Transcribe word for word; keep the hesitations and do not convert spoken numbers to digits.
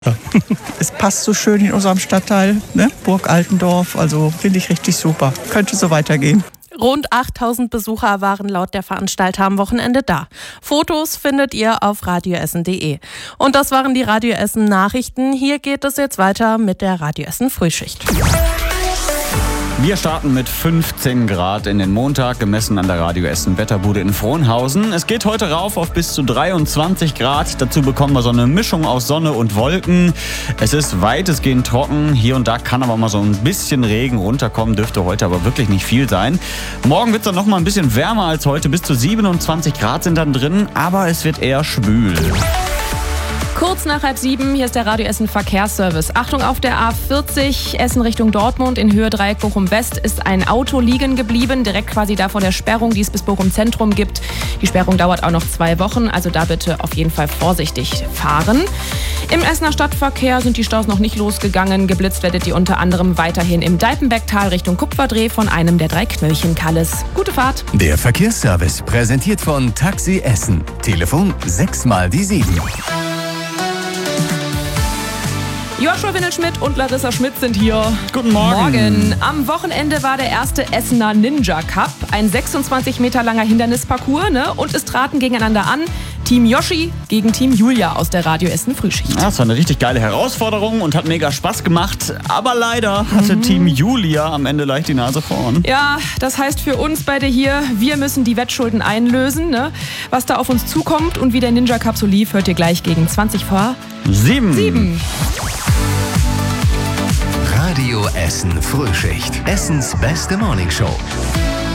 Es passt so schön in unserem Stadtteil, ne? Burg Altendorf, also finde ich richtig super. Könnte so weitergehen. Rund achttausend Besucher waren laut der Veranstalter am Wochenende da. Fotos findet ihr auf radioessen punkt de. Und das waren die Radio Essen Nachrichten. Hier geht es jetzt weiter mit der Radio Essen Frühschicht. Wir starten mit fünfzehn Grad in den Montag, gemessen an der Radio Essen Wetterbude in Frohnhausen. Es geht heute rauf auf bis zu dreiundzwanzig Grad. Dazu bekommen wir so eine Mischung aus Sonne und Wolken. Es ist weitestgehend trocken. Hier und da kann aber mal so ein bisschen Regen runterkommen. Dürfte heute aber wirklich nicht viel sein. Morgen wird es dann noch mal ein bisschen wärmer als heute. Bis zu siebenundzwanzig Grad sind dann drin. Aber es wird eher schwül. Kurz nach halb sieben, hier ist der Radio Essen Verkehrsservice. Achtung auf der A vierzig, Essen Richtung Dortmund in Höhe Dreieck Bochum West ist ein Auto liegen geblieben, direkt quasi da vor der Sperrung, die es bis Bochum Zentrum gibt. Die Sperrung dauert auch noch zwei Wochen, also da bitte auf jeden Fall vorsichtig fahren. Im Essener Stadtverkehr sind die Staus noch nicht losgegangen. Geblitzt werdet ihr unter anderem weiterhin im Deipenbecktal Richtung Kupferdreh von einem der drei Knöllchenkalles. Gute Fahrt! Der Verkehrsservice präsentiert von Taxi Essen. Telefon sechs mal die sieben. Joshua Windelschmidt und Larissa Schmidt sind hier. Guten Morgen. Morgen. Am Wochenende war der erste Essener Ninja Cup. Ein sechsundzwanzig Meter langer Hindernisparcours, ne? Und es traten gegeneinander an Team Yoshi gegen Team Julia aus der Radio Essen Frühschicht. Ja, das war eine richtig geile Herausforderung und hat mega Spaß gemacht. Aber leider hatte mhm. Team Julia am Ende leicht die Nase vorn. Ja, das heißt für uns beide hier, wir müssen die Wettschulden einlösen. Ne? Was da auf uns zukommt und wie der Ninja Cup so lief, hört ihr gleich gegen zwanzig vor sieben. sieben. Radio Essen Frühschicht. Essens beste Morningshow.